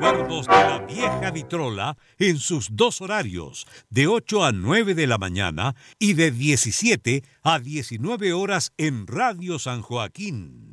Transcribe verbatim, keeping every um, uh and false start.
recuerdos de la vieja vitrola en sus dos horarios, de ocho a nueve de la mañana y de diecisiete a diecinueve horas en Radio San Joaquín.